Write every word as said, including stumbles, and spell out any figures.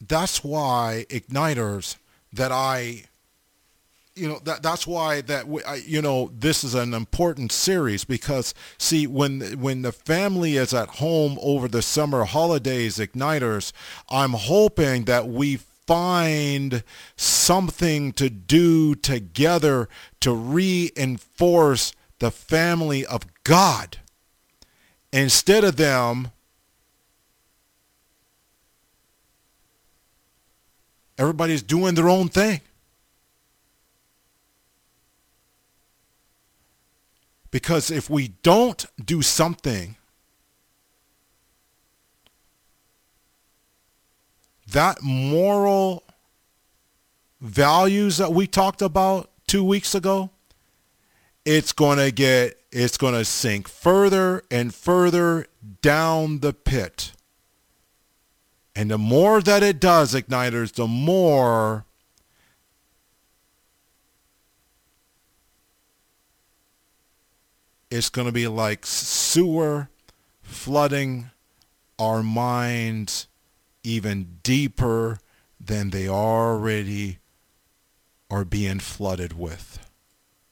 that's why igniters that I you know that that's why that we, I, you know this is an important series because see when when the family is at home over the summer holidays, igniters, I'm hoping that we find something to do together to reinforce the family of God instead of them everybody's doing their own thing. Because if we don't do something, that moral values that we talked about two weeks ago, it's going to get, it's going to sink further and further down the pit. And the more that it does, igniters, the more it's going to be like sewer flooding our minds even deeper than they already are being flooded with.